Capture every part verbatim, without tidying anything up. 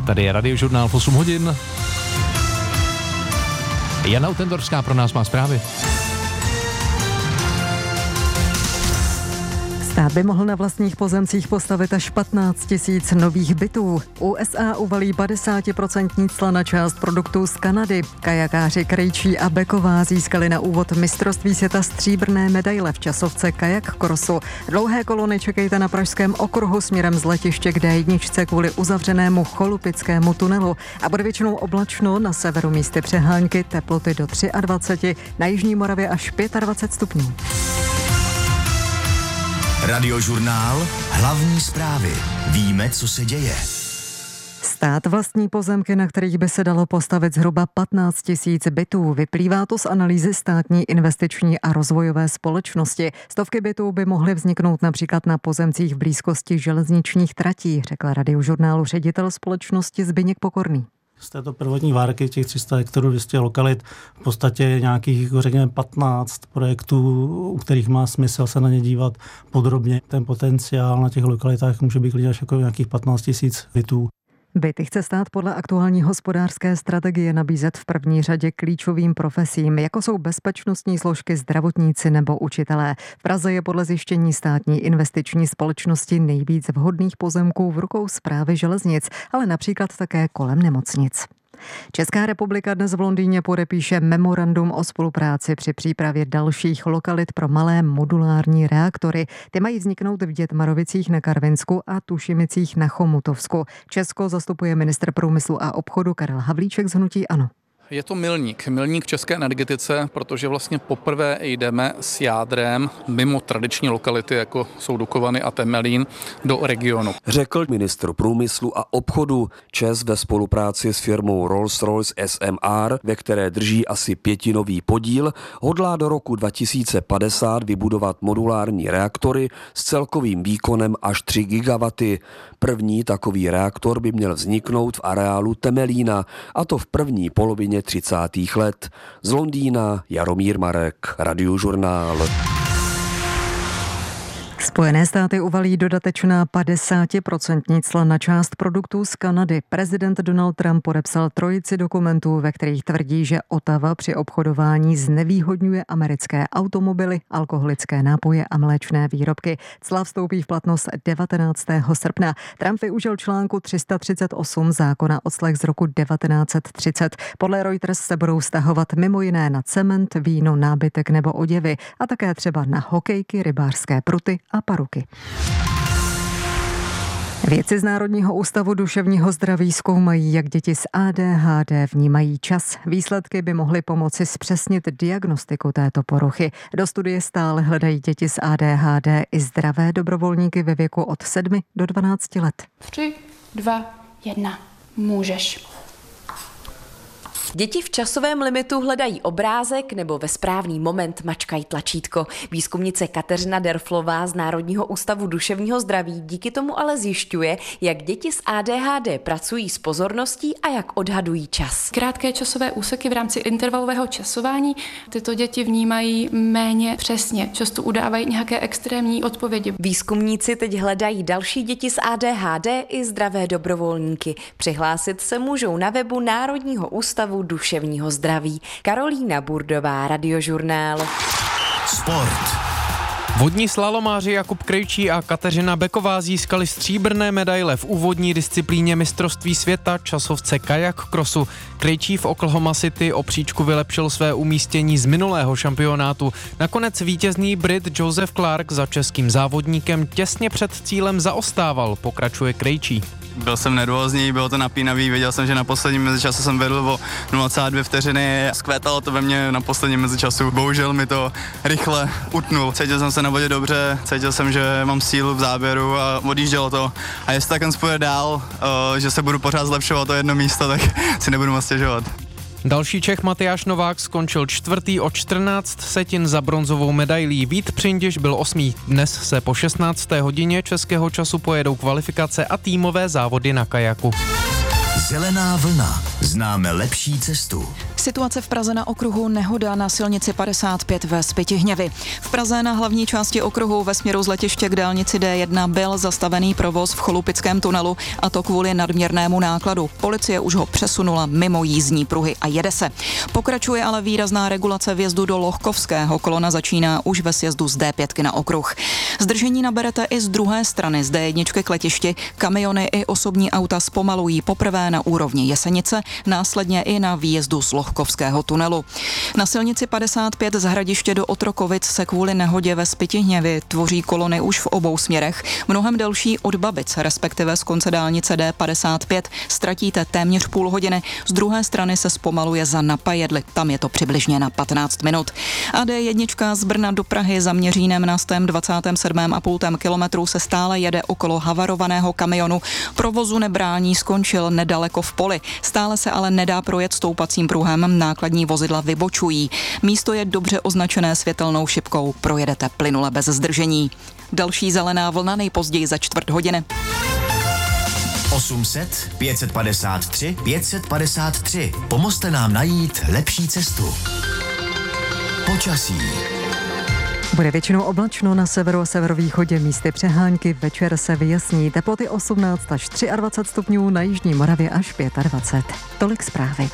Tady je Radiožurnál v osm hodin. Jana Utendorská pro nás má zprávy. Stát by mohl na vlastních pozemcích postavit až patnáct tisíc nových bytů. U S A uvalí padesát procent cla na část produktů z Kanady. Kajakáři Krejčí a Beková získali na úvod mistrovství světa stříbrné medaile v časovce kajak crossu. Dlouhé kolony čekejte na pražském okruhu směrem z letiště k D jedna kvůli uzavřenému Cholupickému tunelu. A bude většinou oblačno, na severu místy přehánky, teploty do dvacet tři, na jižní Moravě až dvacet pět stupňů. Radiožurnál, hlavní zprávy. Víme, co se děje. Stát vlastní pozemky, na kterých by se dalo postavit zhruba patnáct tisíc bytů. Vyplývá to z analýzy státní investiční a rozvojové společnosti. Stovky bytů by mohly vzniknout například na pozemcích v blízkosti železničních tratí, řekl Radiožurnálu ředitel společnosti Zbyněk Pokorný. Z této prvotní várky těch tři sta hektarů, dvě stě lokalit, v podstatě nějakých, řekněme, patnáct projektů, u kterých má smysl se na ně dívat podrobně. Ten potenciál na těch lokalitách může být klidně až jako nějakých patnáct tisíc bytů. Byty chce stát podle aktuální hospodářské strategie nabízet v první řadě klíčovým profesím, jako jsou bezpečnostní složky, zdravotníci nebo učitelé. V Praze je podle zjištění státní investiční společnosti nejvíc vhodných pozemků v rukou Správy železnic, ale například také kolem nemocnic. Česká republika dnes v Londýně podepíše memorandum o spolupráci při přípravě dalších lokalit pro malé modulární reaktory. Ty mají vzniknout v Dětmarovicích na Karvinsku a Tušimicích na Chomutovsku. Česko zastupuje ministr průmyslu a obchodu Karel Havlíček z hnutí ANO. Je to milník, milník v české energetice, protože vlastně poprvé jdeme s jádrem mimo tradiční lokality, jako jsou Dukovany a Temelín, do regionu. Řekl ministr průmyslu a obchodu. ČEZ ve spolupráci s firmou Rolls-Royce S M R, ve které drží asi pětinový podíl, hodlá do roku dva tisíce padesát vybudovat modulární reaktory s celkovým výkonem až tři gigawaty. První takový reaktor by měl vzniknout v areálu Temelína, a to v první polovině třicátých let. Z Londýna Jaromír Marek, Radiožurnál. Spojené státy uvalí dodatečná padesát procent cla na část produktů z Kanady. Prezident Donald Trump podepsal trojici dokumentů, ve kterých tvrdí, že Ottawa při obchodování znevýhodňuje americké automobily, alkoholické nápoje a mléčné výrobky. Cla vstoupí v platnost devatenáctého srpna. Trump využil článku tři sta třicet osm zákona odslech z roku devatenáct set třicet. Podle Reuters se budou stahovat mimo jiné na cement, víno, nábytek nebo oděvy a také třeba na hokejky, rybářské pruty a paruky. Vědci z Národního ústavu duševního zdraví zkoumají, jak děti s A D H D vnímají čas. Výsledky by mohly pomoci zpřesnit diagnostiku této poruchy. Do studie stále hledají děti s A D H D i zdravé dobrovolníky ve věku od sedmi do dvanácti let. Tři, dva, jedna. Můžeš. Děti v časovém limitu hledají obrázek nebo ve správný moment mačkají tlačítko. Výzkumnice Kateřina Derflová z Národního ústavu duševního zdraví díky tomu ale zjišťuje, jak děti s A D H D pracují s pozorností a jak odhadují čas. Krátké časové úseky v rámci intervalového časování tyto děti vnímají méně přesně. Často udávají nějaké extrémní odpovědi. Výzkumníci teď hledají další děti s A D H D i zdravé dobrovolníky. Přihlásit se můžou na webu Národního ústavu duševního zdraví. Karolína Burdová, Radiožurnál. Sport. Vodní slalomáři Jakub Krejčí a Kateřina Beková získali stříbrné medaile v úvodní disciplíně mistrovství světa časovce kajak crossu. Krejčí v Oklahoma City o příčku vylepšil své umístění z minulého šampionátu. Nakonec vítězný Brit Joseph Clark za českým závodníkem těsně před cílem zaostával, pokračuje Krejčí. Byl jsem nervózní, bylo to napínavý, věděl jsem, že na posledním mezičasu jsem vedl o nula celá dvě vteřiny, skvétalo to ve mně na posledním mezičasu, bohužel mi to rychle utnul. Cítil jsem se na vodě dobře, cítil jsem, že mám sílu v záběru a odjíždělo to. A jestli tak on spojuje dál, že se budu pořád zlepšovat to jedno místo, tak si nebudu moc stěžovat. Další Čech Matyáš Novák skončil čtvrtý o čtrnáct setin za bronzovou medailí. Vít Přindiš byl osmý. Dnes se po šestnácté hodině českého času pojedou kvalifikace a týmové závody na kajaku. Zelená vlna. Známe lepší cestu. Situace v Praze na okruhu nehoda na silnici padesát pět ve Spytihněvi. V Praze na hlavní části okruhu ve směru z letiště k dálnici D jedna byl zastavený provoz v Cholupickém tunelu, a to kvůli nadměrnému nákladu. Policie už ho přesunula mimo jízdní pruhy a jede se. Pokračuje ale výrazná regulace vjezdu do Lohkovského. Kolona začíná už ve sjezdu z D pět na okruh. Zdržení naberete i z druhé strany z D jedna k letišti. Kamiony i osobní auta zpomalují poprvé na úrovni Jesenice, následně i na výjezdu z Lohkovského tunelu. Na silnici padesát pět z Hradiště do Otrokovic se kvůli nehodě ve Spytihněvi tvoří kolony už v obou směrech. Mnohem delší od Babic, respektive z konce dálnice D padesát pět, ztratíte téměř půl hodiny. Z druhé strany se zpomaluje za Napajedli, tam je to přibližně na patnáct minut. A D jedna z Brna do Prahy za Měřínem na sto dvacet sedm a půl kilometru se stále jede okolo havarovaného kamionu. Provozu nebrání, skončil nedaleko v poli. Stále se ale nedá projet stoupacím pruhem, nákladní vozidla vybočují. Místo je dobře označené světelnou šipkou, projedete plynule bez zdržení. Další zelená vlna nejpozději za čtvrt hodiny. osm set, pět set padesát tři, pět set padesát tři. Pomozte nám najít lepší cestu. Počasí. Bude většinou oblačno, na severu a severovýchodě místy přehánky, večer se vyjasní, teploty osmnáct až dvacet tři stupňů, na jižní Moravě až dvacet pět. Tolik zprávy.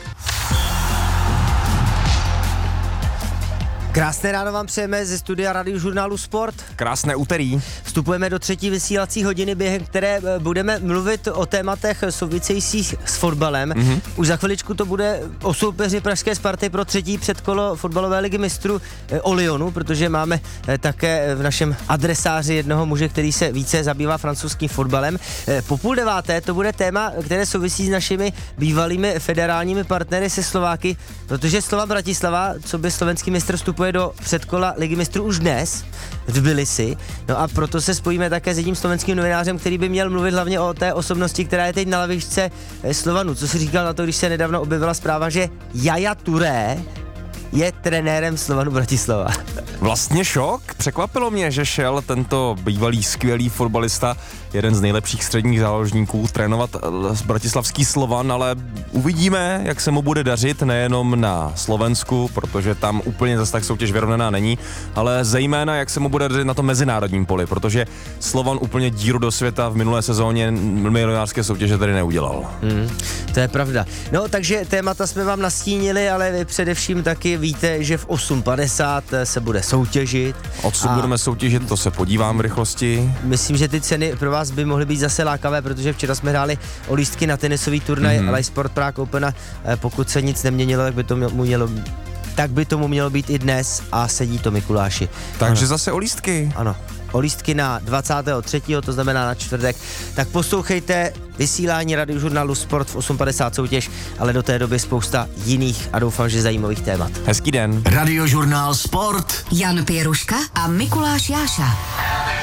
Krásné ráno vám přejeme ze studia Radiožurnálu Sport. Krásné úterý. Vstupujeme do třetí vysílací hodiny, během které budeme mluvit o tématech souvisejících s fotbalem. Mm-hmm. Už za chviličku to bude o soupeři pražské Sparty pro třetí předkolo fotbalové ligy mistrů o Lyonu, protože máme také v našem adresáři jednoho muže, který se více zabývá francouzským fotbalem. Po půl deváté to bude téma, které souvisí s našimi bývalými federálními partnery se Slováky, protože Slovan Bratislava, co by slovenský mistr, vstupuje do předkola ligy mistrů už dnes v Tbilisi. No a proto se spojíme také s jedním slovenským novinářem, který by měl mluvit hlavně o té osobnosti, která je teď na lavičce Slovanu. Co si říkal na to, když se nedávno objevila zpráva, že Yaya Touré je trenérem Slovanu Bratislava. Vlastně šok. Překvapilo mě, že šel tento bývalý skvělý fotbalista, jeden z nejlepších středních záložníků, trénovat bratislavský Slovan, ale uvidíme, jak se mu bude dařit, nejenom na Slovensku, protože tam úplně zase tak soutěž vyrovnaná není, ale zejména, jak se mu bude dařit na tom mezinárodním poli, protože Slovan úplně díru do světa v minulé sezóně milionářské soutěže tady neudělal. Hmm, to je pravda. No, takže témata jsme vám nastínili, ale vy především taky víte, že v osm padesát se bude soutěžit. Odsud budeme soutěžit, to se podívám v rychlosti. Myslím, že ty ceny pro vás by mohly být zase lákavé, protože včera jsme hráli o lístky na tenisový turnaj mm-hmm. Live Sport Prague Open a pokud se nic neměnilo, tak by to mělo tak by tomu mělo být i dnes a sedí to Mikuláši. Takže ano. Zase o lístky. Ano. O lístky na dvacátého třetího, to znamená na čtvrtek, tak poslouchejte vysílání Radiožurnálu Sport v osm padesát soutěž, ale do té doby spousta jiných a doufám, že zajímavých témat. Hezký den. Radiožurnál Sport. Jan Pěruška a Mikuláš Jáša.